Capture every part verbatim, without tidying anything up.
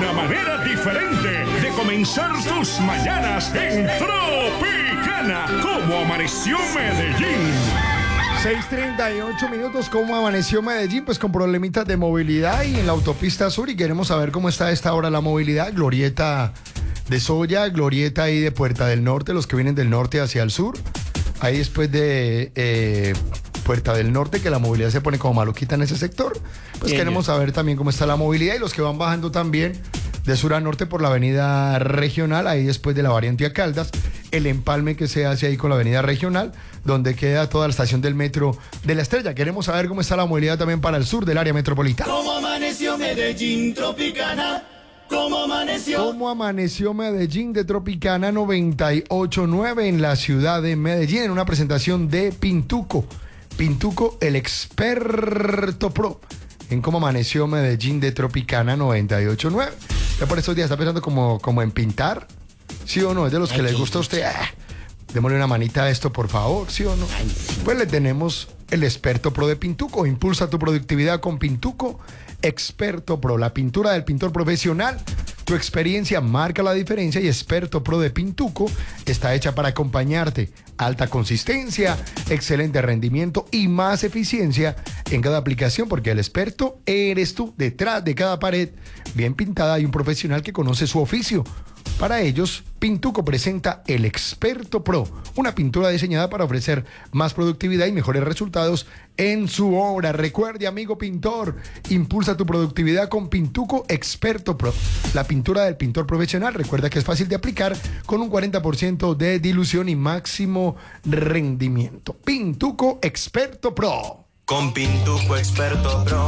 Una manera diferente de comenzar tus mañanas en Tropicana. ¿Cómo amaneció Medellín? seis treinta y ocho minutos, ¿cómo amaneció Medellín? Pues con problemitas de movilidad y en la autopista sur, y queremos saber cómo está a esta hora la movilidad. Glorieta de Soya, glorieta ahí de Puerta del Norte, los que vienen del norte hacia el sur. Ahí después de eh, Puerta del Norte, que la movilidad se pone como maluquita en ese sector. Pues Bien, queremos saber también cómo está la movilidad y los que van bajando también de sur a norte por la avenida regional, ahí después de la variante a Caldas, el empalme que se hace ahí con la avenida regional, donde queda toda la estación del metro de La Estrella. Queremos saber cómo está la movilidad también para el sur del área metropolitana. ¿Cómo amaneció Medellín, Tropicana? ¿Cómo amaneció? ¿Cómo amaneció Medellín de Tropicana noventa y ocho punto nueve en la ciudad de Medellín, en una presentación de Pintuco? Pintuco, el experto pro en cómo amaneció Medellín de Tropicana noventa y ocho punto nueve. Ya por estos días está pensando como, como en pintar, ¿sí o no? Es de los que Ay, les gusta a usted. Ah, démosle una manita a esto, por favor, ¿sí o no? Ay, sí. Pues le tenemos el experto pro de Pintuco. Impulsa tu productividad con Pintuco, experto pro. La pintura del pintor profesional. Tu experiencia marca la diferencia y experto pro de Pintuco está hecha para acompañarte. Alta consistencia, excelente rendimiento y más eficiencia en cada aplicación, porque el experto eres tú. Detrás de cada pared bien pintada hay un profesional que conoce su oficio. Para ellos, Pintuco presenta el Experto Pro, una pintura diseñada para ofrecer más productividad y mejores resultados en su obra. Recuerde, amigo pintor, impulsa tu productividad con Pintuco Experto Pro, la pintura del pintor profesional. Recuerda que es fácil de aplicar con un cuarenta por ciento de dilución y máximo rendimiento. Pintuco Experto Pro. Con Pintuco Experto Pro,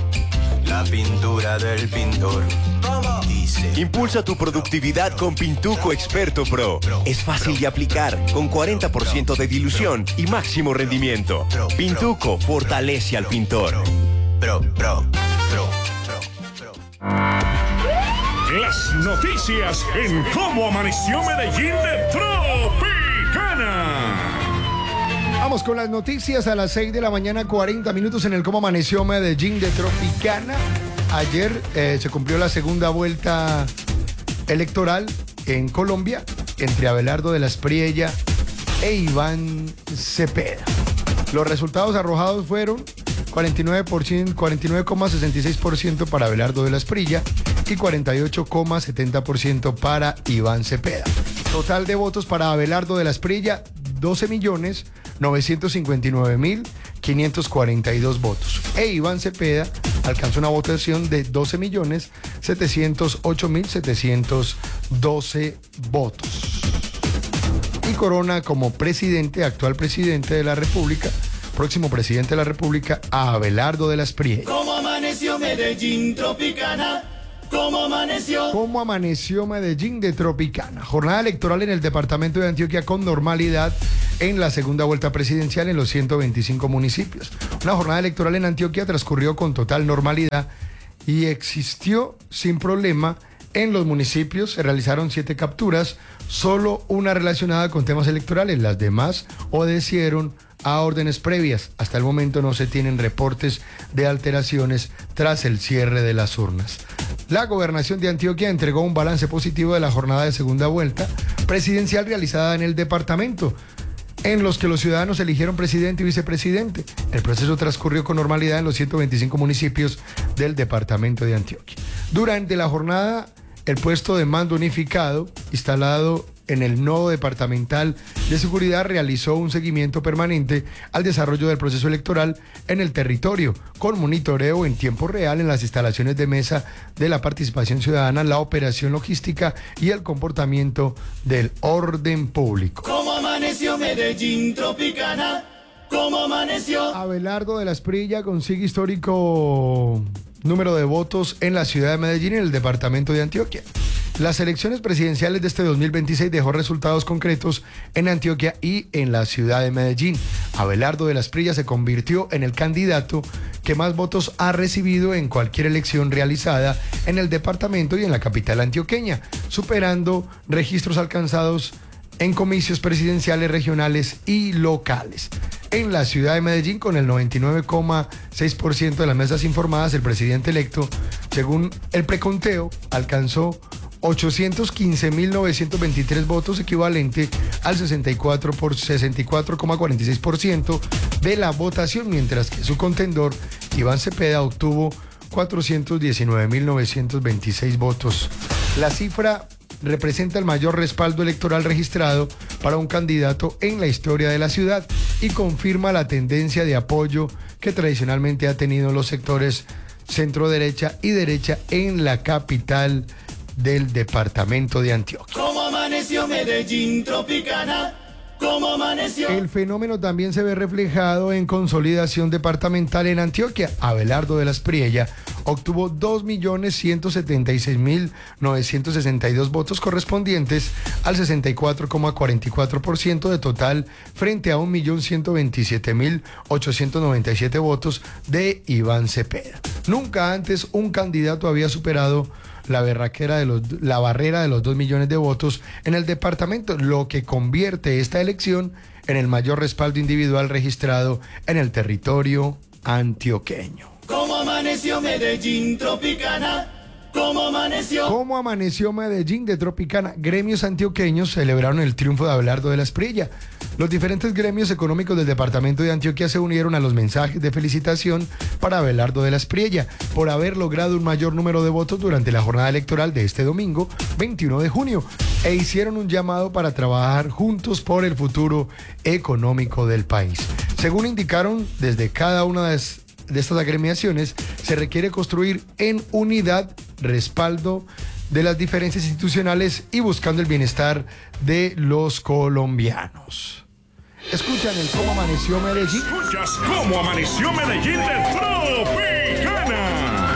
la pintura del pintor. Dice. Impulsa tu productividad con Pintuco Experto Pro. Es fácil de aplicar, con cuarenta por ciento de dilución y máximo rendimiento. Pintuco fortalece al pintor. Pro, pro, pro, pro, pro. Las noticias en Cómo Amaneció Medellín de Tropicana. Vamos con las noticias a las seis de la mañana, cuarenta minutos en el Cómo Amaneció Medellín de Tropicana. Ayer eh, se cumplió la segunda vuelta electoral en Colombia entre Abelardo de la Espriella e Iván Cepeda. Los resultados arrojados fueron cuarenta y nueve coma sesenta y seis por ciento para Abelardo de la Espriella y cuarenta y ocho coma setenta por ciento para Iván Cepeda. Total de votos para Abelardo de la Espriella, doce millones novecientos cincuenta y nueve mil quinientos cuarenta y dos votos. E Iván Cepeda alcanzó una votación de doce millones setecientos ocho mil setecientos doce votos. Y corona como presidente, actual presidente de la República, próximo presidente de la República, a Abelardo de la Espriella. ¿Cómo amaneció Medellín, Tropicana? ¿Cómo amaneció? ¿Cómo amaneció Medellín de Tropicana? Jornada electoral en el departamento de Antioquia con normalidad en la segunda vuelta presidencial en los ciento veinticinco municipios. Una jornada electoral en Antioquia transcurrió con total normalidad y existió sin problema en los municipios. Se realizaron siete capturas, solo una relacionada con temas electorales. Las demás obedecieron a órdenes previas. Hasta el momento no se tienen reportes de alteraciones tras el cierre de las urnas. La gobernación de Antioquia entregó un balance positivo de la jornada de segunda vuelta presidencial realizada en el departamento, en los que los ciudadanos eligieron presidente y vicepresidente. El proceso transcurrió con normalidad en los ciento veinticinco municipios del departamento de Antioquia. Durante la jornada, el puesto de mando unificado, instalado en el nodo departamental de seguridad, realizó un seguimiento permanente al desarrollo del proceso electoral en el territorio, con monitoreo en tiempo real en las instalaciones de mesa de la participación ciudadana, la operación logística y el comportamiento del orden público. ¿Cómo amaneció Medellín, Tropicana? ¿Cómo amaneció? Abelardo de la Espriella consigue histórico número de votos en la ciudad de Medellín y en el departamento de Antioquia. Las elecciones presidenciales de este dos mil veintiséis dejó resultados concretos en Antioquia y en la ciudad de Medellín. Abelardo de la Espriella se convirtió en el candidato que más votos ha recibido en cualquier elección realizada en el departamento y en la capital antioqueña, superando registros alcanzados en comicios presidenciales regionales y locales. En la ciudad de Medellín, con el noventa y nueve coma seis por ciento de las mesas informadas, el presidente electo Según el preconteo, alcanzó ochocientos quince mil novecientos veintitrés votos, equivalente al sesenta y cuatro por sesenta y cuatro coma cuarenta y seis por ciento de la votación, mientras que su contendor, Iván Cepeda, obtuvo cuatrocientos diecinueve mil novecientos veintiséis votos. La cifra representa el mayor respaldo electoral registrado para un candidato en la historia de la ciudad y confirma la tendencia de apoyo que tradicionalmente ha tenido los sectores centro-derecha y derecha en la capital del departamento de Antioquia. Como amaneció Medellín Tropicana, como amaneció. El fenómeno también se ve reflejado en consolidación departamental en Antioquia. Abelardo de la Espriella obtuvo dos millones ciento setenta y seis mil novecientos sesenta y dos votos, correspondientes al sesenta y cuatro coma cuarenta y cuatro por ciento de total, frente a un millón ciento veintisiete mil ochocientos noventa y siete votos de Iván Cepeda. Nunca antes un candidato había superado la berraquera de los, la barrera de los dos millones de votos en el departamento, lo que convierte esta elección en el mayor respaldo individual registrado en el territorio antioqueño. Como amaneció Medellín Tropicana, como amaneció. Como amaneció Medellín de Tropicana, gremios antioqueños celebraron el triunfo de Abelardo de la Espriella. Los diferentes gremios económicos del departamento de Antioquia se unieron a los mensajes de felicitación para Abelardo de la Espriella por haber logrado un mayor número de votos durante la jornada electoral de este domingo, veintiuno de junio, e hicieron un llamado para trabajar juntos por el futuro económico del país. Según indicaron, desde cada una de, de estas agremiaciones se requiere construir en unidad, respaldo de las diferencias institucionales y buscando el bienestar de los colombianos. Escuchan el Cómo Amaneció Medellín. Escuchas Cómo Amaneció Medellín de Tropicana.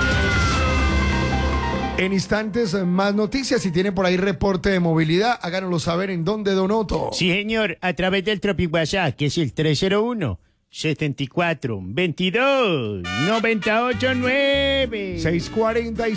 En instantes, más noticias. Si tienen por ahí reporte de movilidad, háganoslo saber en dónde, Don Otto. Sí, señor, a través del Tropic WhatsApp, que es el tres cero uno, setenta y cuatro, veintidós, noventa y ocho, nueve. seiscientos cuarenta y